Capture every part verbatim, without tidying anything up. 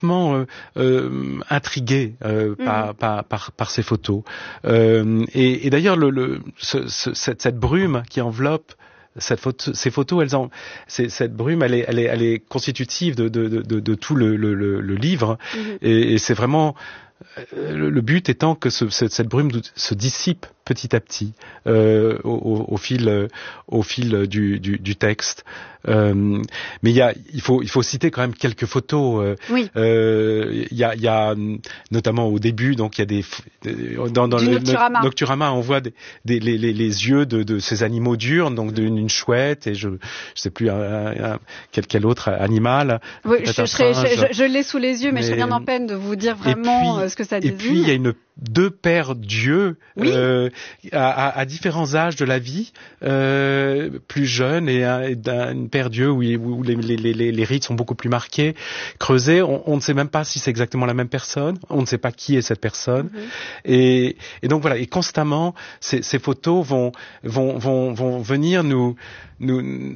Euh, euh, intrigué euh, mmh. par, par, par, par ces photos. Euh, et, et d'ailleurs, le, le, ce, ce, cette, cette brume qui enveloppe cette photo, ces photos, elles en, c'est, cette brume, elle est, elle est, elle est constitutive de, de, de, de tout le, le, le, le livre. Mmh. Et, et c'est vraiment le, le but étant que ce, cette, cette brume se dissipe petit à petit euh, au, au fil, euh, au fil du, du, du texte. Euh, mais il y a, il faut, il faut citer quand même quelques photos. Euh, oui. Euh, il y a, il y a notamment au début, donc il y a des dans, dans du le Nocturama. No, Nocturama, on voit des, des, les, les, les yeux de, de ces animaux diurnes, donc d'une une chouette et je, je sais plus un, un, quel, quel autre animal. Oui, je, je, serais, je, je, je l'ai sous les yeux, mais, mais je serais bien en peine de vous dire vraiment puis, ce que ça désigne. Et puis il y a une deux paires d'yeux oui. euh, à, à, à différents âges de la vie, euh, plus jeunes et, un, et une paire d'yeux où, où les, les, les, les rides sont beaucoup plus marquées, creusées. On, on ne sait même pas si c'est exactement la même personne. On ne sait pas qui est cette personne. Mm-hmm. Et, et donc voilà. Et constamment, ces, ces photos vont, vont, vont, vont venir nous, nous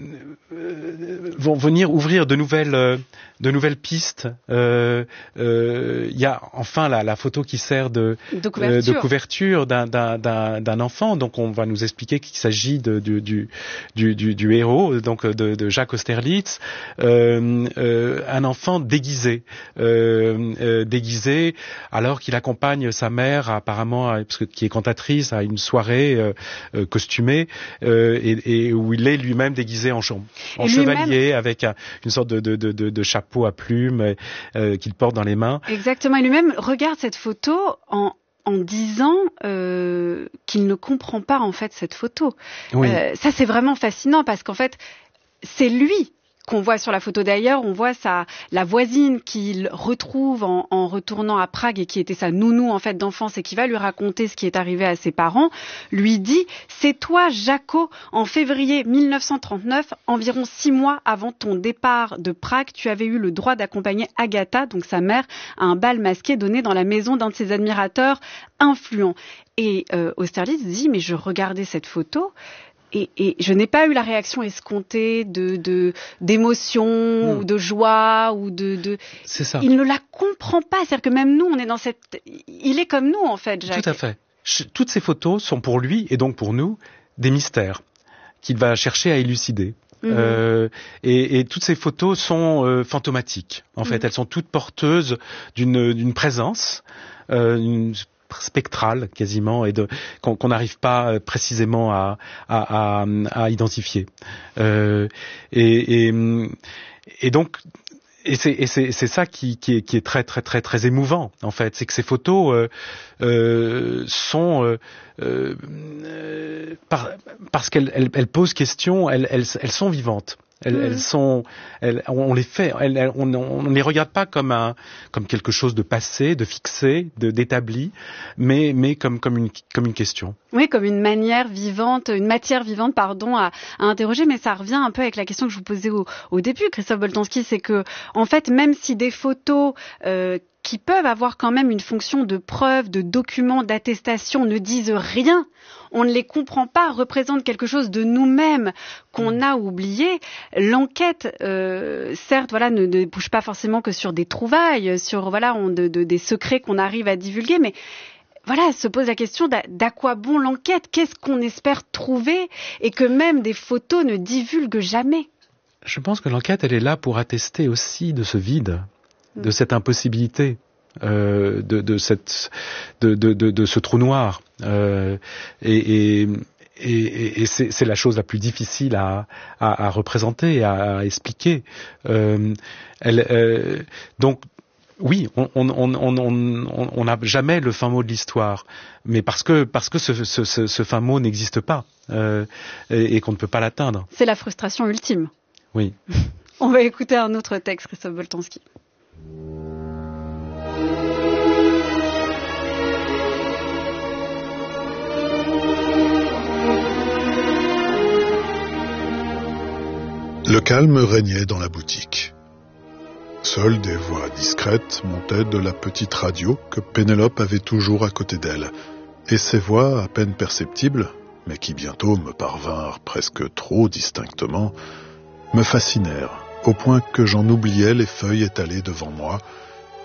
euh, vont venir ouvrir de nouvelles, euh, de nouvelles pistes. Euh, euh, il y a enfin la, la photo qui sert de de couverture, euh, de couverture d'un, d'un, d'un, d'un enfant. Donc on va nous expliquer qu'il s'agit de, du, du, du, du, du héros, donc de, de Jacques Austerlitz, euh, euh, un enfant déguisé, euh, euh, déguisé alors qu'il accompagne sa mère apparemment, parce que, qui est cantatrice, à une soirée euh, euh, costumée euh, et, et où il est lui-même déguisé en, en chevalier avec un, une sorte de, de, de, de chapeau à plumes euh, qu'il porte dans les mains. Exactement. Et lui-même regarde cette photo en en disant euh, qu'il ne comprend pas en fait cette photo. Oui. Euh, ça c'est vraiment fascinant parce qu'en fait c'est lui qu'on voit sur la photo. D'ailleurs, on voit sa la voisine qu'il retrouve en, en retournant à Prague et qui était sa nounou en fait d'enfance et qui va lui raconter ce qui est arrivé à ses parents, lui dit « C'est toi, Jaco, en février mille neuf cent trente-neuf, environ six mois avant ton départ de Prague, tu avais eu le droit d'accompagner Agatha, donc sa mère, à un bal masqué donné dans la maison d'un de ses admirateurs influents. » Et euh, Austerlitz dit « Mais je regardais cette photo ». Et, et je n'ai pas eu la réaction escomptée de, de d'émotion mmh. ou de joie ou de, de. C'est ça. Il ne la comprend pas, c'est-à-dire que même nous, on est dans cette. Il est comme nous en fait, Jacques. Tout à fait. Toutes ces photos sont pour lui et donc pour nous des mystères qu'il va chercher à élucider. Mmh. Euh, et, et toutes ces photos sont euh, fantomatiques. En mmh. fait, elles sont toutes porteuses d'une, d'une présence. Euh, une, spectrale quasiment et de qu'on qu'on n'arrive pas précisément à à, à, à identifier euh, et, et et donc et c'est et c'est c'est ça qui qui est qui est très très très très émouvant en fait, c'est que ces photos euh, euh, sont euh, euh, par, parce qu'elles elles, elles posent question, elles elles elles sont vivantes. Elles, mmh. elles sont, elles, on les fait, elles, elles, on, on ne les regarde pas comme un, comme quelque chose de passé, de fixé, de d'établi, mais, mais comme, comme une, comme une question. Oui, comme une manière vivante, une matière vivante, pardon, à, à interroger. Mais ça revient un peu avec la question que je vous posais au, au début, Christophe Boltanski, c'est que, en fait, même si des photos euh, qui peuvent avoir quand même une fonction de preuve, de document, d'attestation, ne disent rien, on ne les comprend pas, représentent quelque chose de nous-mêmes qu'on a oublié. L'enquête, euh, certes, voilà, ne, ne bouge pas forcément que sur des trouvailles, sur voilà, on, de, de, des secrets qu'on arrive à divulguer, mais voilà, se pose la question d'à, d'à quoi bon l'enquête, qu'est-ce qu'on espère trouver, et que même des photos ne divulguent jamais. Je pense que l'enquête, elle est là pour attester aussi de ce vide, de cette impossibilité, euh, de, de, cette, de, de, de, de ce trou noir. Euh, et, et, et, et c'est, c'est la chose la plus difficile à, à, à représenter, à, à expliquer. Euh, elle, euh, donc, oui, on on on on on n'a jamais le fin mot de l'histoire, mais parce que parce que ce ce ce, ce fin mot n'existe pas euh, et, et qu'on ne peut pas l'atteindre. C'est la frustration ultime. Oui. On va écouter un autre texte, Christophe Boltanski. Le calme régnait dans la boutique. Seules des voix discrètes montaient de la petite radio que Pénélope avait toujours à côté d'elle, et ces voix à peine perceptibles, mais qui bientôt me parvinrent presque trop distinctement, me fascinèrent, au point que j'en oubliais les feuilles étalées devant moi,